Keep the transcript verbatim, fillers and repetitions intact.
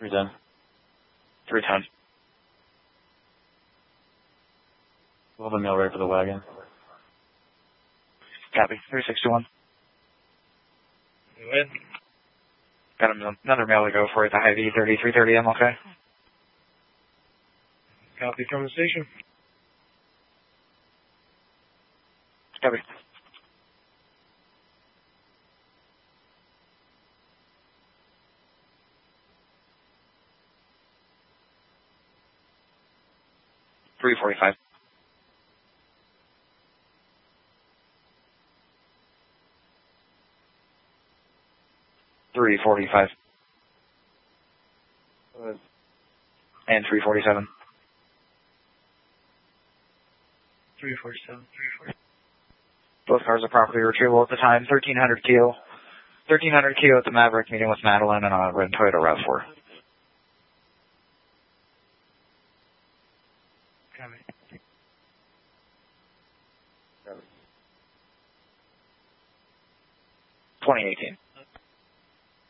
three ten. three ten. We'll have a mail right for the wagon. Copy. three sixty-one. Go ahead. Got another mail to go for it, the Hy-Vee thirty-three thirty M L K. Copy from the station. Copy. three forty-five. three forty-five. Go ahead. And three forty-seven. three forty-seven. three forty. Both cars are property retrieval at the time. thirteen hundred kilo. thirteen hundred kilo at the Maverick meeting with Madeline and a red Toyota RAV four. Copy. twenty eighteen.